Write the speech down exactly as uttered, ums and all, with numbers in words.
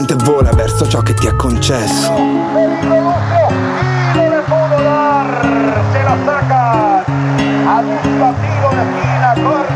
vola verso ciò che ti è concesso. Se la saca, a un tiro de esquina, corre.